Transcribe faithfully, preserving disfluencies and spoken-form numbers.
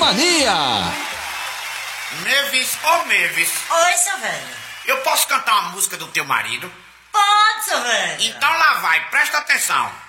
Mania. Mavis, ô oh Mavis. Oi, seu velho. Eu posso cantar uma música do teu marido? Pode, seu velho. Então lá vai, presta atenção.